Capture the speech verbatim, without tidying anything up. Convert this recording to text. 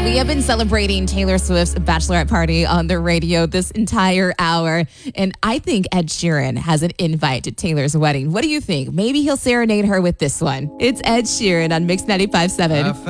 We have been celebrating Taylor Swift's bachelorette party on the radio this entire hour, and I think Ed Sheeran has an invite to Taylor's wedding. What do you think? Maybe he'll serenade her with this one. It's Ed Sheeran on Mix ninety-five point seven.